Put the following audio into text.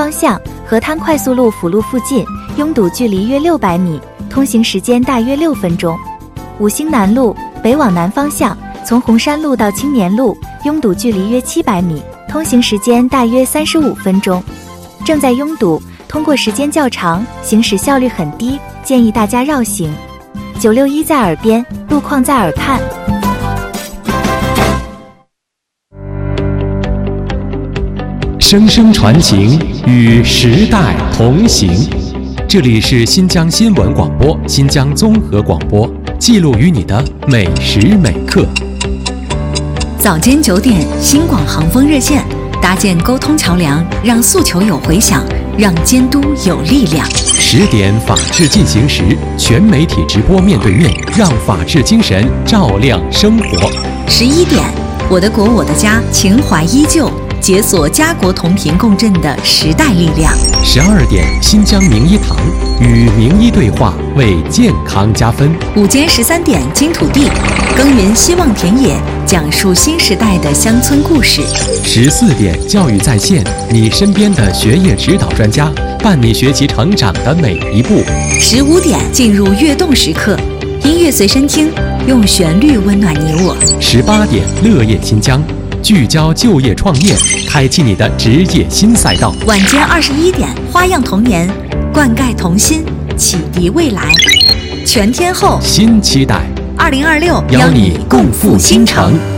方向，河滩快速路辅路附近，拥堵距离约600米，通行时间大约6分钟。五星南路北往南方向，从红山路到青年路，拥堵距离约700米，通行时间大约35分钟。正在拥堵，通过时间较长，行驶效率很低，建议大家绕行。961在耳边，路况在耳畔。 声声传情，与时代同行。这里是新疆新闻广播、新疆综合广播，记录与你的每时每刻。 早间9点，新广航风热线，搭建沟通桥梁，让诉求有回响，让监督有力量。 10点，法治进行时，全媒体直播面对面，让法治精神照亮生活。 11点，我的国我的家，情怀依旧，解锁家国同频共振的时代力量。 12点，新疆名医堂，与名医对话，为健康加分。 午间13点，金土地，耕耘希望田野，讲述新时代的乡村故事。 14点，教育在线，你身边的学业指导专家，伴你学习成长的每一步。 15点，进入跃动时刻，音乐随身听，用旋律温暖你我。 18点，乐业新疆，聚焦就业创业，开启你的职业新赛道。 晚间21点，花样童年，灌溉童心，启迪未来。全天候新期待， 2026， 邀你共赴新城。